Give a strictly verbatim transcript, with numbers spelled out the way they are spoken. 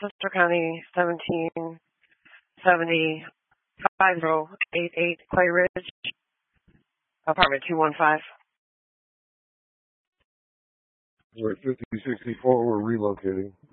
Sister County, seventeen seventy, five zero eight eight, Clay Ridge, apartment two one five. We're at fifty sixty-four, we're relocating.